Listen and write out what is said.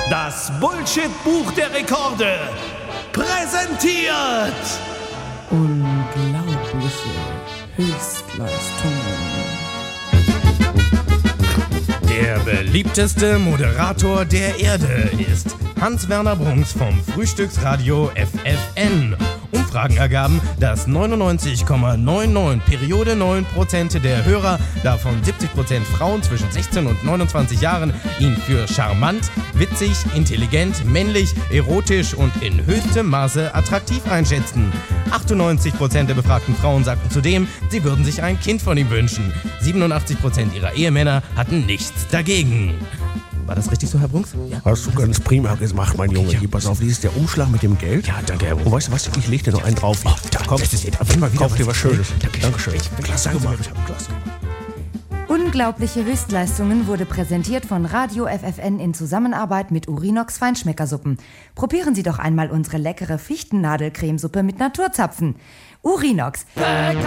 Das Bullshit-Buch der Rekorde präsentiert unglaubliche Höchstleistungen. Der beliebteste Moderator der Erde ist Hans-Werner Brunks vom Frühstücksradio FFN. Umfragen ergaben, dass 99,99 Periode 9% der Hörer, davon 70% Frauen zwischen 16 und 29 Jahren, ihn für charmant, witzig, intelligent, männlich, erotisch und in höchstem Maße attraktiv einschätzten. 98% der befragten Frauen sagten zudem, sie würden sich ein Kind von ihm wünschen. 87% ihrer Ehemänner hatten nichts dagegen. War das richtig so, Herr Brunks? Ja. Hast du ganz prima gemacht, mein Junge. Hier, pass auf, dies ist der Umschlag mit dem Geld. Ja, danke, Herr Brunks. Und weißt du was, ich leg dir noch einen drauf. Oh, da, komm, das ist jetzt auf jeden Fall wieder kauf dir was Schönes. Dankeschön. Klasse gemacht. Klasse. Unglaubliche Höchstleistungen wurde präsentiert von Radio FFN in Zusammenarbeit mit Urinox Feinschmeckersuppen. Probieren Sie doch einmal unsere leckere Fichtennadelcremesuppe mit Naturzapfen. Urinox.